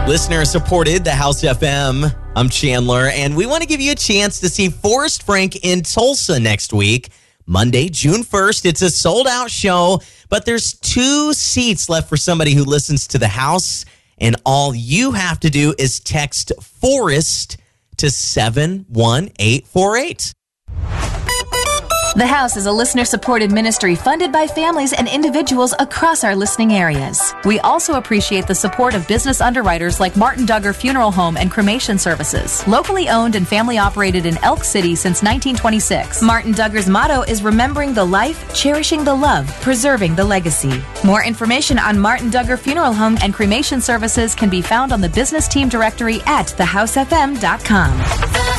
Listener supported the House FM. I'm Chandler, and we want to give you a chance to see Forrest Frank in Tulsa next week, Monday, June 1st. It's a sold-out show, but there's 2 seats left for somebody who listens to the House, and all you have to do is text Forrest to 71848. The House is a listener-supported ministry funded by families and individuals across our listening areas. We also appreciate the support of business underwriters like Martin Duggar Funeral Home and Cremation Services, locally owned and family-operated in Elk City since 1926. Martin Duggar's motto is remembering the life, cherishing the love, preserving the legacy. More information on Martin Duggar Funeral Home and Cremation Services can be found on the business team directory at thehousefm.com.